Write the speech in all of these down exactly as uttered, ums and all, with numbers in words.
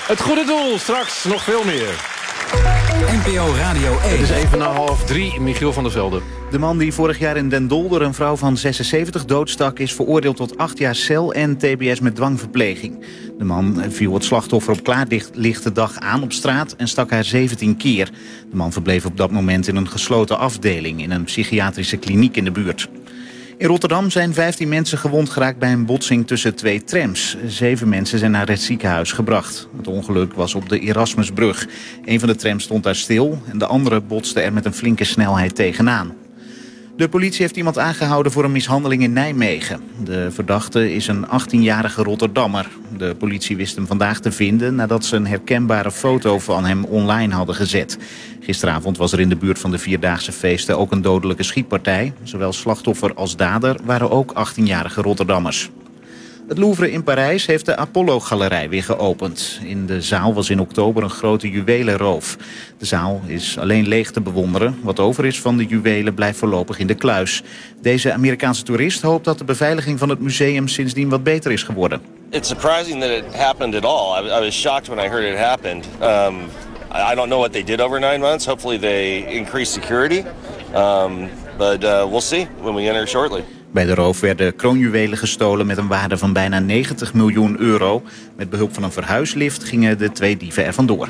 Het goede doel, straks nog veel meer. N P O Radio één. Het is even na half drie, Michiel van der Velde. De man die vorig jaar in Den Dolder een vrouw van zesenzeventig doodstak... is veroordeeld tot acht jaar cel en T B S met dwangverpleging. De man viel het slachtoffer op klaarlichte dag aan op straat... en stak haar zeventien keer. De man verbleef op dat moment in een gesloten afdeling... in een psychiatrische kliniek in de buurt. In Rotterdam zijn vijftien mensen gewond geraakt bij een botsing tussen twee trams. Zeven mensen zijn naar het ziekenhuis gebracht. Het ongeluk was op de Erasmusbrug. Een van de trams stond daar stil en de andere botste er met een flinke snelheid tegenaan. De politie heeft iemand aangehouden voor een mishandeling in Nijmegen. De verdachte is een achttienjarige Rotterdammer. De politie wist hem vandaag te vinden nadat ze een herkenbare foto van hem online hadden gezet. Gisteravond was er in de buurt van de Vierdaagse feesten ook een dodelijke schietpartij. Zowel slachtoffer als dader waren ook achttienjarige Rotterdammers. Het Louvre in Parijs heeft de Apollo-galerij weer geopend. In de zaal was in oktober een grote juwelenroof. De zaal is alleen leeg te bewonderen. Wat over is van de juwelen blijft voorlopig in de kluis. Deze Amerikaanse toerist hoopt dat de beveiliging van het museum sindsdien wat beter is geworden. It's surprising that it happened at all. I, I was shocked when I heard it happened. Um, I don't know what they did over nine months. Hopefully they increased security. Um, but uh, we'll see when we enter shortly. Bij de roof werden kroonjuwelen gestolen met een waarde van bijna negentig miljoen euro. Met behulp van een verhuislift gingen de twee dieven er vandoor.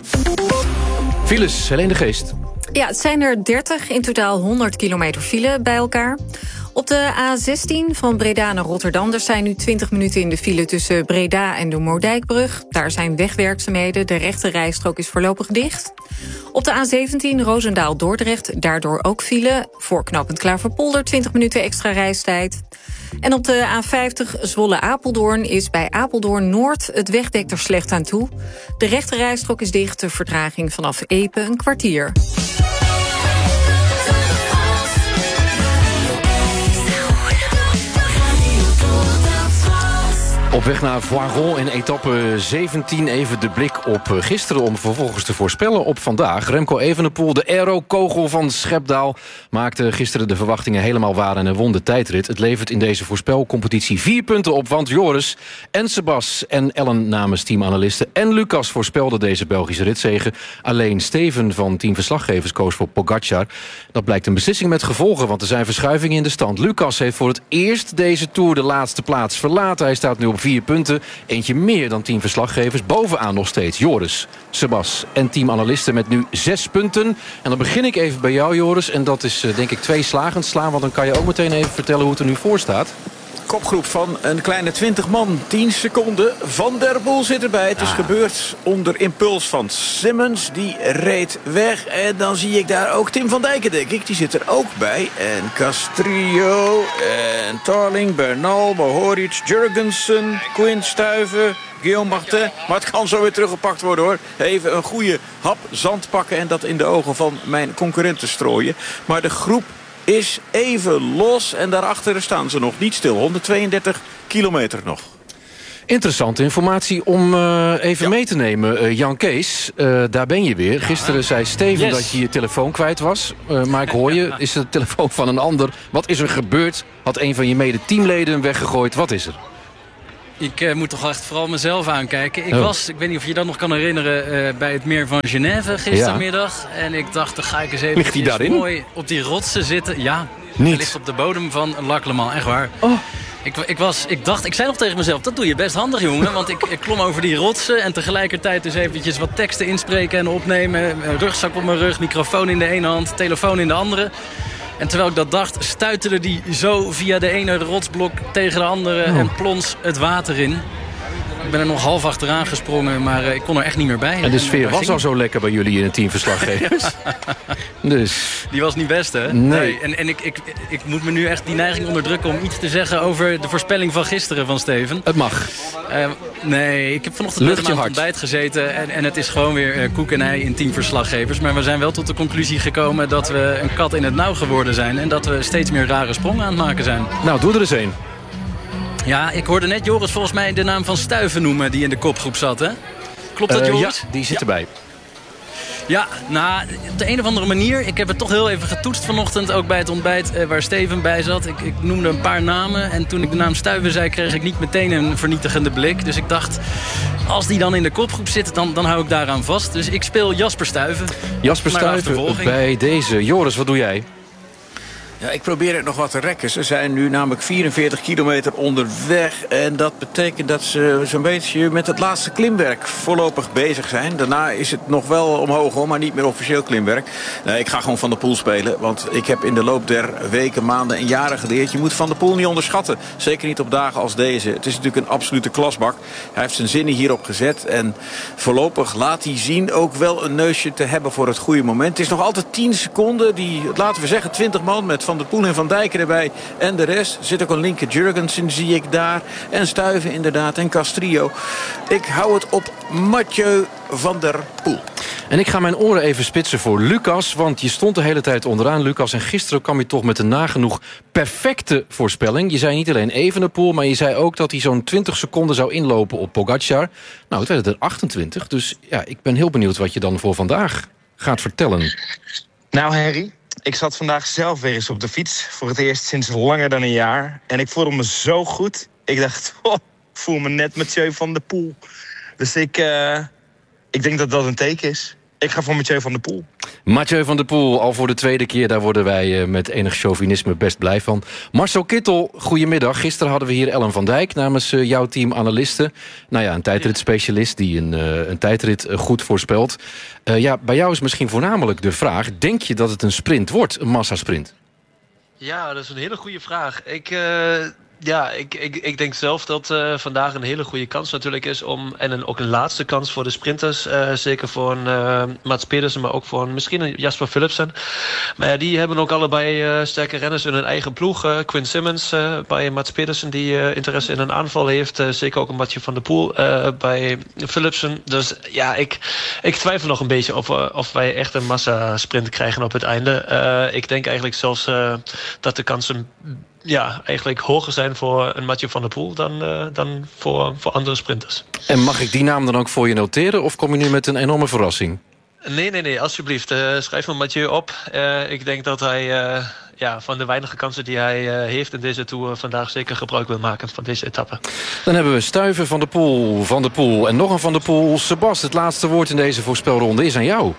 Files, Helene de Geest. Ja, het zijn er dertig, in totaal honderd kilometer file bij elkaar. Op de A zestien van Breda naar Rotterdam... er zijn nu twintig minuten in de file tussen Breda en de Moerdijkbrug. Daar zijn wegwerkzaamheden, de rechte rijstrook is voorlopig dicht. Op de A zeventien Roosendaal-Dordrecht, daardoor ook file. Voor knooppunt Klaverpolder twintig minuten extra reistijd. En op de A vijftig Zwolle-Apeldoorn is bij Apeldoorn-Noord... het wegdek er slecht aan toe. De rechte rijstrook is dicht, de vertraging vanaf Epe een kwartier. Op weg naar Voiron in etappe zeventien. Even de blik op gisteren om vervolgens te voorspellen op vandaag. Remco Evenepoel, de aero-kogel van Schepdaal... maakte gisteren de verwachtingen helemaal waar en won de tijdrit. Het levert in deze voorspelcompetitie vier punten op... want Joris en Sebas en Ellen namens teamanalisten... en Lucas voorspelden deze Belgische ritzege. Alleen Steven van Team Verslaggevers koos voor Pogacar. Dat blijkt een beslissing met gevolgen, want er zijn verschuivingen in de stand. Lucas heeft voor het eerst deze Tour de laatste plaats verlaten. Hij staat nu op vier punten. Eentje meer dan teamverslaggevers. Bovenaan nog steeds Joris, Sebas en teamanalisten met nu zes punten. En dan begin ik even bij jou, Joris. En dat is denk ik twee slagen slaan. Want dan kan je ook meteen even vertellen hoe het er nu voor staat. Kopgroep van een kleine twintig man. tien seconden. Van der Poel zit erbij. Het is ah. gebeurd onder impuls van Simmons. Die reed weg. En dan zie ik daar ook Tim van Dijken, denk ik. Die zit er ook bij. En Castrillo. En Tarling. Bernal. Mohoric. Jurgensen. Quinn Stuyven. Guillaume Martin. Maar het kan zo weer teruggepakt worden, hoor. Even een goede hap zand pakken. En dat in de ogen van mijn concurrenten strooien. Maar de groep is even los en daarachter staan ze nog niet stil. honderdtweeëndertig kilometer nog. Interessante informatie om uh, even ja. mee te nemen. Uh, Jan Kees, uh, daar ben je weer. Ja. Gisteren zei Steven yes. dat je je telefoon kwijt was. Uh, maar ik hoor je, is het de telefoon van een ander. Wat is er gebeurd? Had een van je mede-teamleden hem weggegooid? Wat is er? Ik uh, moet toch echt vooral mezelf aankijken. Ik oh. was, ik weet niet of je dat nog kan herinneren... Uh, bij het meer van Genève gistermiddag. Ja. En ik dacht, dan ga ik eens even mooi op die rotsen zitten. Ja, niet. Hij ligt op de bodem van Lac Le Mans, echt waar. Oh. Ik, ik, was, ik dacht, ik zei nog tegen mezelf, dat doe je best handig, jongen. Want ik, ik klom over die rotsen en tegelijkertijd dus eventjes wat teksten inspreken en opnemen. Rugzak op mijn rug, microfoon in de ene hand, telefoon in de andere. En terwijl ik dat dacht, stuiterde die zo via de ene rotsblok tegen de andere oh. en plons het water in. Ik ben er nog half achteraan gesprongen, maar uh, ik kon er echt niet meer bij. En de sfeer en, was al zo lekker bij jullie in het teamverslaggevers. Dus. Die was niet best, hè? Nee. nee. En, en ik, ik, ik moet me nu echt die neiging onderdrukken om iets te zeggen over de voorspelling van gisteren van Steven. Het mag. Uh, nee, ik heb vanochtend met hem aan het ontbijt gezeten. En, en het is gewoon weer uh, koek en ei in teamverslaggevers. Maar we zijn wel tot de conclusie gekomen dat we een kat in het nauw geworden zijn. En dat we steeds meer rare sprongen aan het maken zijn. Nou, doe er eens een. Ja, ik hoorde net Joris volgens mij de naam van Stuyven noemen die in de kopgroep zat, hè? Klopt dat, Joris? Uh, ja, die zit ja. erbij. Ja, nou, op de een of andere manier. Ik heb het toch heel even getoetst vanochtend, ook bij het ontbijt uh, waar Steven bij zat. Ik, ik noemde een paar namen en toen ik de naam Stuyven zei, kreeg ik niet meteen een vernietigende blik. Dus ik dacht, als die dan in de kopgroep zit, dan, dan hou ik daaraan vast. Dus ik speel Jasper Stuyven. Jasper Naar Stuyven achtervolging. bij deze. Joris, wat doe jij? Ja, ik probeer het nog wat te rekken. Ze zijn nu namelijk vierenveertig kilometer onderweg. En dat betekent dat ze zo'n beetje met het laatste klimwerk voorlopig bezig zijn. Daarna is het nog wel omhoog, hoor, maar niet meer officieel klimwerk. Nee, ik ga gewoon Van der Poel spelen. Want ik heb in de loop der weken, maanden en jaren geleerd... je moet Van der Poel niet onderschatten. Zeker niet op dagen als deze. Het is natuurlijk een absolute klasbak. Hij heeft zijn zinnen hierop gezet. En voorlopig laat hij zien ook wel een neusje te hebben voor het goede moment. Het is nog altijd tien seconden. Die, laten we zeggen, twintig man met Van der Poel en Van Dijk erbij. En de rest. Er zit ook een linker Jurgensen, zie ik daar. En Stuyven inderdaad. En Castrillo. Ik hou het op Mathieu van der Poel. En ik ga mijn oren even spitsen voor Lucas. Want je stond de hele tijd onderaan, Lucas. En gisteren kwam je toch met een nagenoeg perfecte voorspelling. Je zei niet alleen Evenepoel, maar je zei ook dat hij zo'n twintig seconden zou inlopen op Pogacar. Nou, het werd er achtentwintig. Dus ja, ik ben heel benieuwd wat je dan voor vandaag gaat vertellen. Nou, Harry, ik zat vandaag zelf weer eens op de fiets. Voor het eerst sinds langer dan een jaar. En ik voelde me zo goed. Ik dacht, oh, ik voel me net Mathieu van der Poel. Dus ik, uh, ik denk dat dat een teken is. Ik ga voor Mathieu van der Poel. Mathieu van der Poel, al voor de tweede keer. Daar worden wij met enig chauvinisme best blij van. Marcel Kittel, goedemiddag. Gisteren hadden we hier Ellen van Dijk namens jouw team analisten. Nou ja, een tijdritspecialist die een, uh, een tijdrit goed voorspelt. Uh, ja, bij jou is misschien voornamelijk de vraag... denk je dat het een sprint wordt, een massasprint? Ja, dat is een hele goede vraag. Ik... Uh... Ja, ik, ik, ik denk zelf dat uh, vandaag een hele goede kans natuurlijk is om... en een, ook een laatste kans voor de sprinters. Uh, zeker voor een uh, Mats Pedersen, maar ook voor een, misschien een Jasper Philipsen. Maar ja, die hebben ook allebei uh, sterke renners in hun eigen ploeg. Uh, Quinn Simmons uh, bij Mats Pedersen die uh, interesse in een aanval heeft. Uh, zeker ook een Mathieu van der Poel uh, bij Philipsen. Dus ja, ik, ik twijfel nog een beetje of, uh, of wij echt een massasprint krijgen op het einde. Uh, ik denk eigenlijk zelfs uh, dat de kansen... ja, eigenlijk hoger zijn voor een Mathieu van der Poel dan, uh, dan voor, voor andere sprinters. En mag ik die naam dan ook voor je noteren? Of kom je nu met een enorme verrassing? Nee, nee, nee, alsjeblieft. Uh, schrijf me Mathieu op. Uh, ik denk dat hij uh, ja, van de weinige kansen die hij uh, heeft in deze Tour... vandaag zeker gebruik wil maken van deze etappe. Dan hebben we Stuyven, Van der Poel, Van der Poel en nog een Van der Poel. Sebas, het laatste woord in deze voorspelronde is aan jou.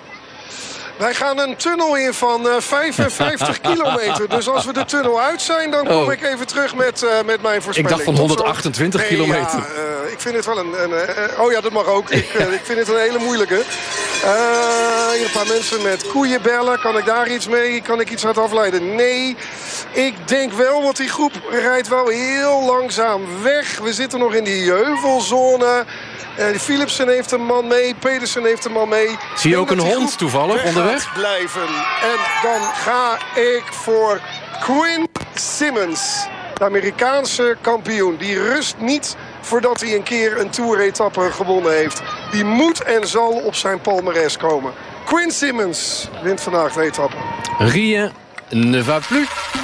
Wij gaan een tunnel in van uh, vijfenvijftig kilometer. Dus als we de tunnel uit zijn, dan kom oh. ik even terug met, uh, met mijn voorspelling. Ik dacht van honderdachtentwintig nee, kilometer. Ja, uh, ik vind het wel een... een uh, oh ja, dat mag ook. Ik, uh, ik vind het een hele moeilijke. Uh, hier een paar mensen met koeien bellen. Kan ik daar iets mee? Kan ik iets uit afleiden? Nee. Ik denk wel, want die groep rijdt wel heel langzaam weg. We zitten nog in die heuvelzone... Uh, Philipsen heeft een man mee, Pedersen heeft een man mee. Zie je ook een hond toevallig onderweg? Blijven. En dan ga ik voor Quinn Simmons, de Amerikaanse kampioen. Die rust niet voordat hij een keer een Tour-etappe gewonnen heeft. Die moet en zal op zijn palmares komen. Quinn Simmons wint vandaag de etappe. Rien ne va plus.